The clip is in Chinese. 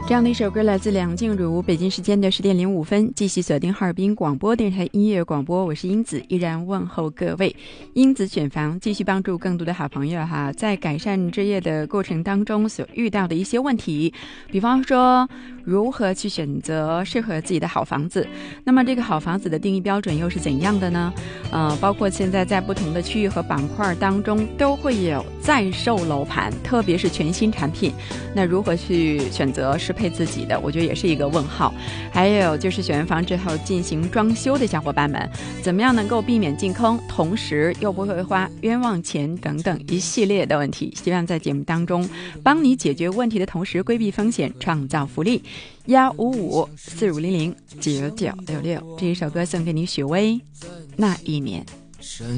这样的一首歌来自梁静茹，北京时间的10点05分，继续锁定哈尔滨广播电台音乐广播，我是英子，依然问候各位。英子选房继续帮助更多的好朋友在改善置业的过程当中所遇到的一些问题，比方说如何去选择适合自己的好房子。那么这个好房子的定义标准又是怎样的呢？包括现在在不同的区域和板块当中都会有在售楼盘，特别是全新产品，那如何去选择适配自己的，我觉得也是一个问号。还有就是选完房之后进行装修的小伙伴们，怎么样能够避免进坑，同时又不会花冤枉钱等等一系列的问题，希望在节目当中帮你解决问题的同时规避风险，创造福利。15545009966，这一首歌送给你，许巍那一年。